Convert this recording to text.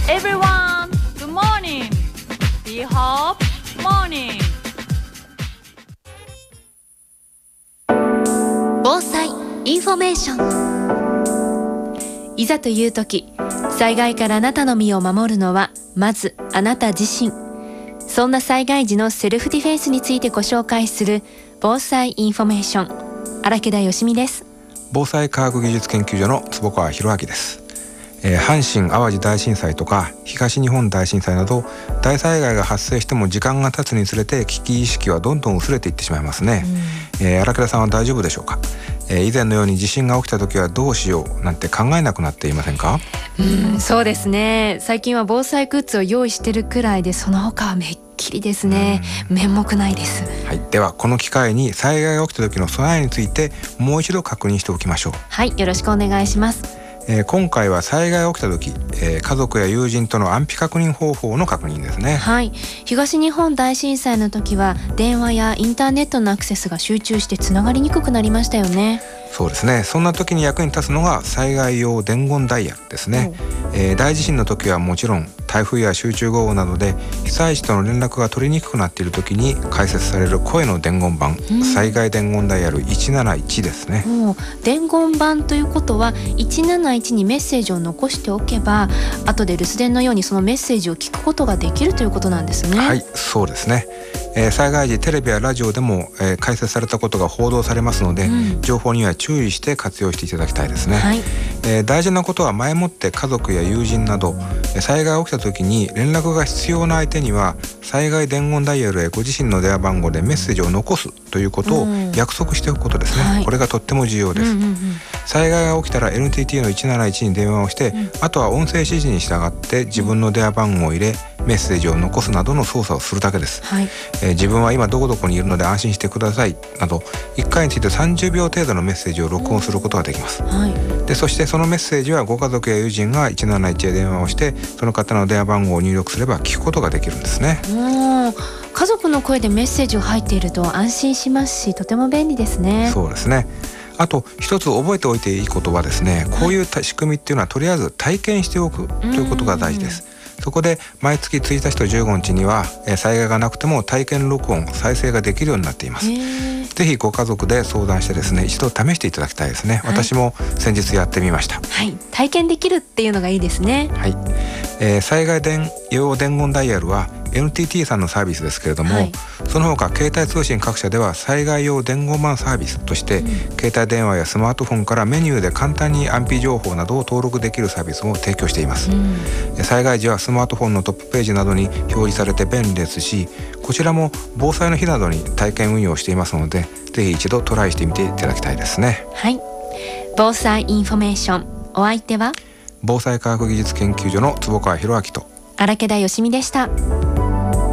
Everyone, good morning. We hope morning. 防災インフォメーション。いざという時、災害からあなたの身を守るのはまずあなた自身。そんな災害時のセルフディフェンスについてご紹介する防災インフォメーション。荒木田よしみです。 防災科学技術研究所の坪川博明です。阪神・淡路大震災とか東日本大震災など大災害が発生しても時間が経つにつれて危機意識はどんどん薄れていってしまいますね。荒木田さんは大丈夫でしょうか。以前のように地震が起きた時はどうしようなんて考えなくなっていませんか。 そうですね。最近は防災グッズを用意してるくらいで、その他はめっきりですね。面目ないです。 はい、ではこの機会に災害が起きた時の備えについてもう一度確認しておきましょう。 はい、よろしくお願いします。 今回は災害が起きた時、家族や友人との安否確認方法の確認ですね。 はい、東日本大震災の時は電話やインターネットのアクセスが集中してつながりにくくなりましたよね。 そうですね。そんな時に役に立つのが災害用伝言ダイヤルですね。大地震の時はもちろん台風や集中豪雨などで被災地との連絡が取りにくくなっている時に開設される声の伝言板、災害伝言ダイヤル171ですね。 伝言板ということは171にメッセージを残しておけば後で留守電のようにそのメッセージを聞くことができるということなんですね。 はい、そうですね。災害時テレビやラジオでも、開設されたことが報道されますので、情報には注意して活用していただきたいですね。はい、大事なことは前もって家族や友人など災害が起きた時に連絡が必要な相手には災害伝言ダイヤルへご自身の電話番号でメッセージを残すということを約束しておくことですね。はい、これがとっても重要です。災害が起きたら NTT の171に電話をして、あとは音声指示に従って自分の電話番号を入れメッセージを残すなどの操作をするだけです。はい、自分は今どこどこにいるので安心してくださいなど1回について30秒程度のメッセージを録音することができます。はい、でそしてそのメッセージはご家族や友人が171へ電話をしてその方の電話番号を入力すれば聞くことができるんですね。 家族の声でメッセージが入っていると安心しますし、とても便利ですね。 そうですね。あと一つ覚えておいていいことはですね、こういう仕組みっていうのはとりあえず体験しておくということが大事です。そこで毎月1日と15日には災害がなくても体験録音再生ができるようになっています。ぜひご家族で相談してですね、一度試していただきたいですね。私も先日やってみました。 はい、体験できるっていうのがいいですね。 はい、災害用伝言ダイヤルは NTT さんのサービスですけれども、その他携帯通信各社では災害用伝言板サービスとして、携帯電話やスマートフォンからメニューで簡単に安否情報などを登録できるサービスを提供しています。災害時はスマートフォンのトップページなどに表示されて便利ですし、こちらも防災の日などに体験運用していますので、ぜひ一度トライしてみていただきたいですね。 はい、防災インフォメーション、お相手は防災科学技術研究所の坪川博明と荒木田よしみでした。